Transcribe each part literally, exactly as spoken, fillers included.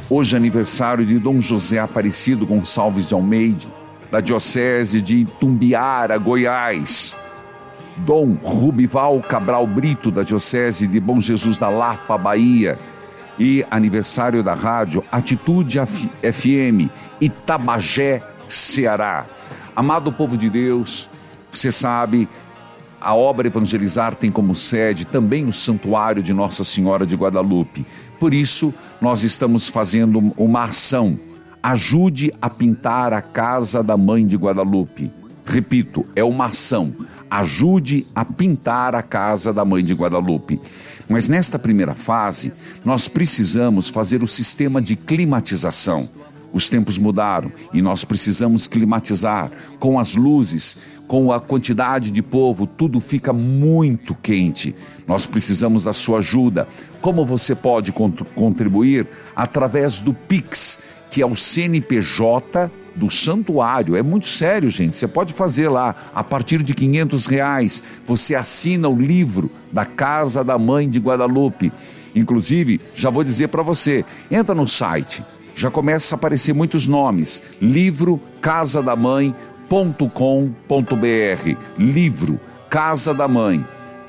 Hoje é aniversário de Dom José Aparecido Gonçalves de Almeida, da Diocese de Itumbiara, Goiás. Dom Rubival Cabral Brito, da Diocese de Bom Jesus da Lapa, Bahia. E aniversário da rádio Atitude F M, Itabagé, Ceará. Amado povo de Deus, você sabe, a obra Evangelizar tem como sede também o Santuário de Nossa Senhora de Guadalupe. Por isso, nós estamos fazendo uma ação. Ajude a pintar a casa da Mãe de Guadalupe. Repito, é uma ação. Ajude a pintar a casa da Mãe de Guadalupe. Mas nesta primeira fase, nós precisamos fazer o sistema de climatização. Os tempos mudaram e nós precisamos climatizar com as luzes, com a quantidade de povo, tudo fica muito quente. Nós precisamos da sua ajuda. Como você pode contribuir? Através do Pix, que é o C N P J do Santuário. É muito sério, gente. Você pode fazer lá, a partir de quinhentos reais, você assina o livro da Casa da Mãe de Guadalupe. Inclusive, já vou dizer para você, entra no site, já começa a aparecer muitos nomes, livro casa da mãe ponto com ponto br, livro casa da mãe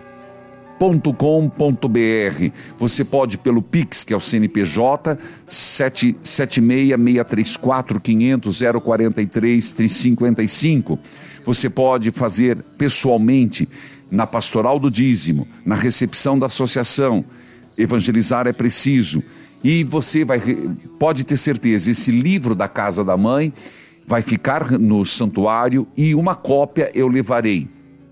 ponto com ponto br. Você pode pelo Pix, que é o C N P J sete sete seis seis três quatro quinhentos zero quarenta e três cinquenta e cinco. Você pode fazer pessoalmente na Pastoral do Dízimo, na recepção da associação. Evangelizar é preciso. E você vai, pode ter certeza, esse livro da Casa da Mãe vai ficar no santuário e uma cópia eu levarei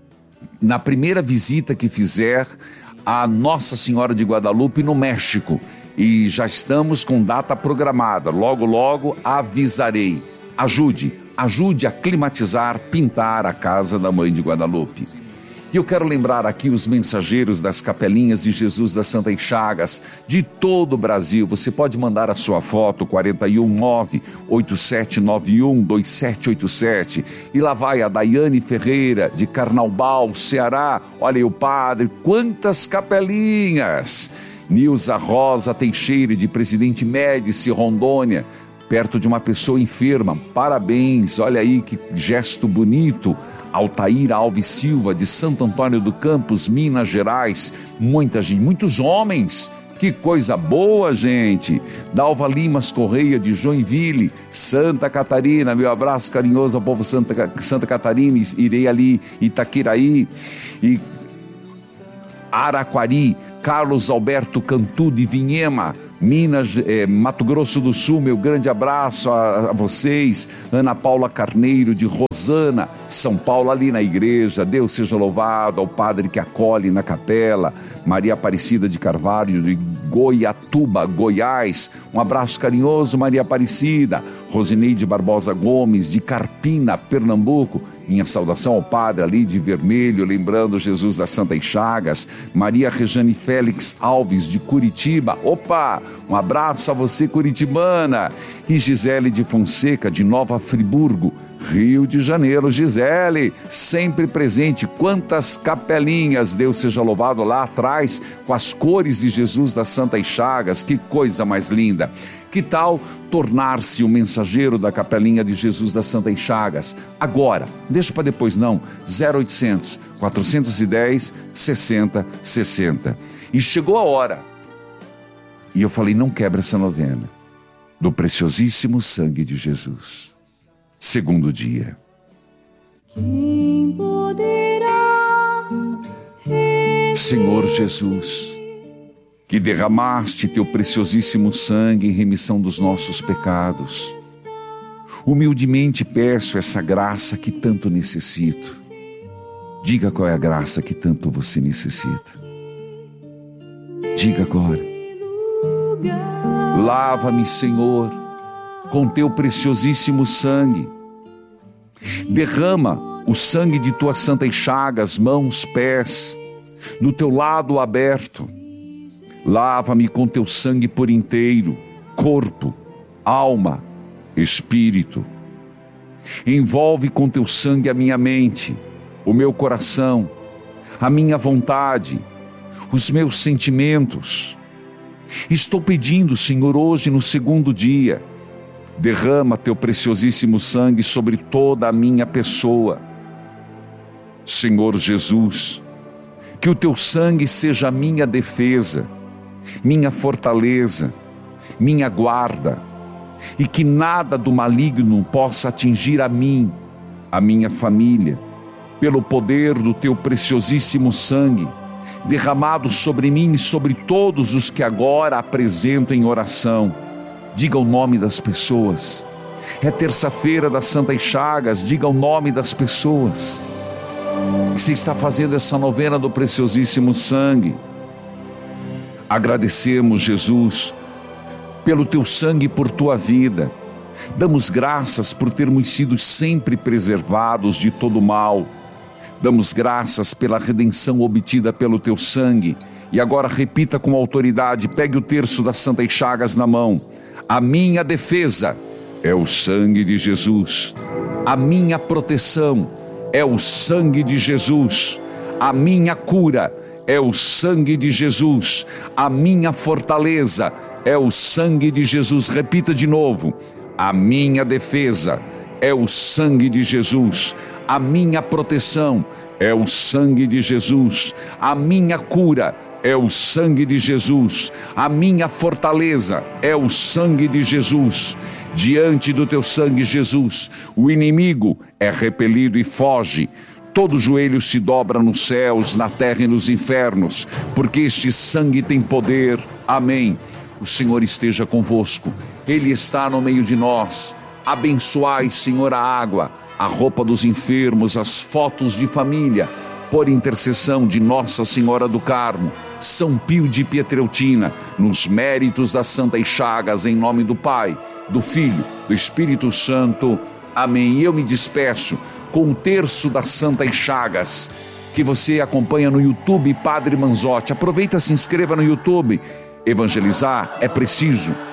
na primeira visita que fizer a Nossa Senhora de Guadalupe no México. E já estamos com data programada, logo logo avisarei. Ajude, ajude a climatizar, pintar a Casa da Mãe de Guadalupe. E eu quero lembrar aqui os mensageiros das capelinhas de Jesus das Santas Chagas de todo o Brasil. Você pode mandar a sua foto, quatro um nove oito sete nove um dois sete oito sete. E lá vai a Daiane Ferreira, de Carnaubal, Ceará. Olha aí o padre, quantas capelinhas! Nilza Rosa Teixeira, de Presidente Médici, Rondônia, perto de uma pessoa enferma. Parabéns, olha aí que gesto bonito. Altair Alves Silva, de Santo Antônio do Campos, Minas Gerais. Muita gente, muitos homens, que coisa boa, gente. Dalva Limas Correia, de Joinville, Santa Catarina, meu abraço carinhoso ao povo Santa, Santa Catarina. Irei ali, Itaquiraí e Araquari. Carlos Alberto Cantu, de Vinhema, Minas, eh, Mato Grosso do Sul, meu grande abraço a, a vocês. Ana Paula Carneiro, de Rosana, São Paulo, ali na igreja. Deus seja louvado, ao padre que acolhe na capela. Maria Aparecida de Carvalho, de Goiatuba, Goiás, um abraço carinhoso, Maria Aparecida. Rosineide Barbosa Gomes, de Carpina, Pernambuco, minha saudação ao padre ali de vermelho, lembrando Jesus das Santas Chagas. Maria Rejane Félix Alves, de Curitiba, opa, um abraço a você, curitibana. E Gisele de Fonseca, de Nova Friburgo, Rio de Janeiro. Gisele, sempre presente. Quantas capelinhas, Deus seja louvado, lá atrás, com as cores de Jesus das Santas Chagas. Que coisa mais linda. Que tal tornar-se o mensageiro da capelinha de Jesus das Santas Chagas? Agora, deixa para depois não, zero oitocentos, quatrocentos e dez, sessenta, sessenta. E chegou a hora, e eu falei, não quebra essa novena, do preciosíssimo sangue de Jesus. Segundo dia. Quem poderá Senhor Jesus, que derramaste teu preciosíssimo sangue em remissão dos nossos pecados, humildemente peço essa graça que tanto necessito. Diga qual é a graça que tanto você necessita. Diga agora. Lava-me, Senhor, com teu preciosíssimo sangue. Derrama o sangue de tuas santas chagas, mãos, pés, no teu lado aberto. Lava-me com teu sangue por inteiro, corpo, alma, espírito. Envolve com teu sangue a minha mente, o meu coração, a minha vontade, os meus sentimentos. Estou pedindo, Senhor, hoje no segundo dia, derrama teu preciosíssimo sangue sobre toda a minha pessoa. Senhor Jesus, que o teu sangue seja minha defesa, minha fortaleza, minha guarda, e que nada do maligno possa atingir a mim, a minha família, pelo poder do teu preciosíssimo sangue, derramado sobre mim e sobre todos os que agora apresento em oração. Diga o nome das pessoas. É terça-feira das Santas Chagas, diga o nome das pessoas. Você está fazendo essa novena do preciosíssimo sangue. Agradecemos, Jesus, pelo teu sangue e por tua vida. Damos graças por termos sido sempre preservados de todo mal. Damos graças pela redenção obtida pelo teu sangue. E agora repita com autoridade, pegue o terço das Santas Chagas na mão. A minha defesa é o sangue de Jesus. A minha proteção é o sangue de Jesus. A minha cura é o sangue de Jesus. A minha fortaleza é o sangue de Jesus. Repita de novo. A minha defesa é o sangue de Jesus. A minha proteção é o sangue de Jesus. A minha cura é o sangue de Jesus. A minha fortaleza é o sangue de Jesus. Diante do teu sangue, Jesus, o inimigo é repelido e foge. Todo joelho se dobra nos céus, na terra e nos infernos, porque este sangue tem poder. Amém. O Senhor esteja convosco. Ele está no meio de nós. Abençoai, Senhor, a água, a roupa dos enfermos, as fotos de família, por intercessão de Nossa Senhora do Carmo, São Pio de Pietreutina, nos méritos das Santas Chagas, em nome do Pai, do Filho, do Espírito Santo. Amém. E eu me despeço com o terço das Santas Chagas, que você acompanha no YouTube, Padre Manzotti. Aproveita, se inscreva no YouTube. Evangelizar é preciso.